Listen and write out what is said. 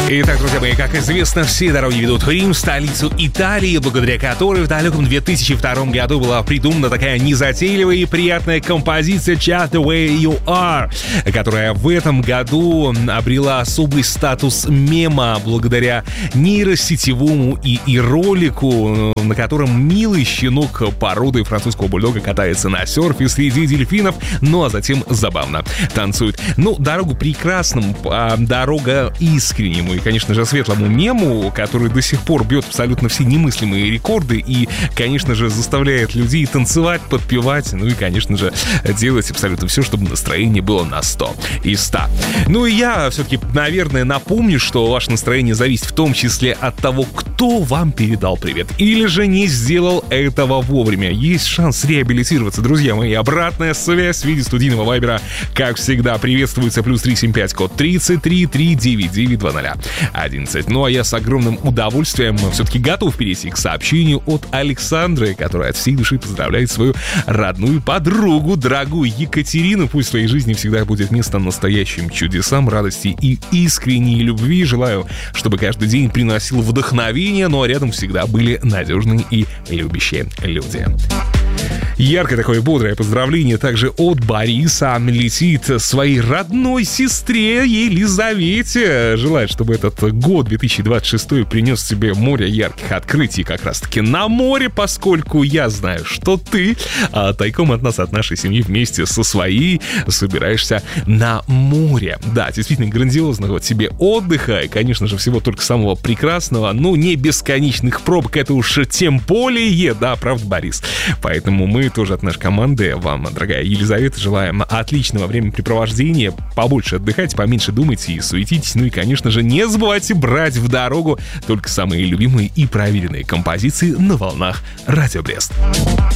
Итак, друзья мои, как известно, все дороги ведут в Рим, столицу Италии, благодаря которой в далеком 2002 году была придумана такая незатейливая и приятная композиция «Just the way you are», которая в этом году обрела особый статус мема благодаря нейросетевому и ролику, на котором милый щенок породы французского бульдога катается на серфе среди дельфинов, ну а затем забавно танцует. Ну, дорогу прекрасному, дорога искреннему и, конечно же, светлому мему, который до сих пор бьет абсолютно все немыслимые рекорды и, конечно же, заставляет людей танцевать, подпевать, ну и, конечно же, делать абсолютно все, чтобы настроение было на 100 из 100. Ну и я все-таки, наверное, напомню, что ваше настроение зависит в том числе от того, кто вам передал привет или же не сделал этого вовремя. Есть шанс реабилитироваться, друзья мои. Обратная связь в виде студийного вайбера, как всегда, приветствуется. +3 75 код 33 399 11. Ну а я с огромным удовольствием все-таки готов перейти к сообщению от Александры, которая от всей души поздравляет свою родную подругу, дорогую Екатерину. Пусть в своей жизни всегда будет место настоящим чудесам, радости и искренней любви. Желаю, чтобы каждый день приносил вдохновение, ну а рядом всегда были надежные и любящие люди. Яркое такое бодрое поздравление также от Бориса летит своей родной сестре Елизавете. Желает, чтобы этот год 2026 принес тебе море ярких открытий как раз-таки на море, поскольку я знаю, что ты тайком от нас, от нашей семьи вместе со своей собираешься на море. Да, действительно грандиозного тебе отдыха и, конечно же, всего только самого прекрасного, ну, не бесконечных пробок, это уж тем более, да, правда, Борис? Поэтому мы тоже от нашей команды вам, дорогая Елизавета, желаем отличного времяпрепровождения, побольше отдыхайте, поменьше думайте и суетитесь, ну и, конечно же, не забывайте брать в дорогу только самые любимые и проверенные композиции на волнах Радио Брест.